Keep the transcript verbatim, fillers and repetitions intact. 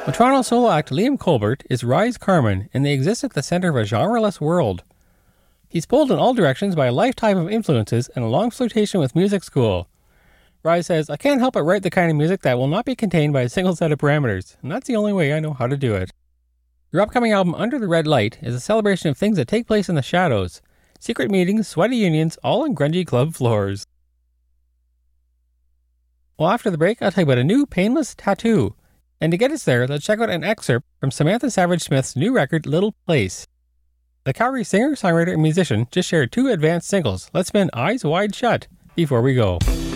The Toronto solo act Liam Colbert is Rise Carmen, and they exist at the center of a genreless world. He's pulled in all directions by a lifetime of influences and a long flirtation with music school. Rise says, "I can't help but write the kind of music that will not be contained by a single set of parameters, and that's the only way I know how to do it." Your upcoming album, Under the Red Light, is a celebration of things that take place in the shadows. Secret meetings, sweaty unions, all on grungy club floors. Well, after the break, I'll tell you about a new painless tattoo. And to get us there, let's check out an excerpt from Samantha Savage Smith's new record, Little Place. The Calgary singer, songwriter, and musician just shared two advanced singles. Let's spin Eyes Wide Shut before we go.